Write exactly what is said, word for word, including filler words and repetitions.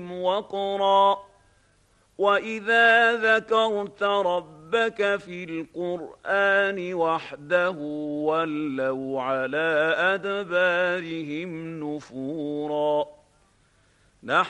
وقرا وإذا ذكرت ربك في القرآن وحده ولوا على أدبارهم نفورا.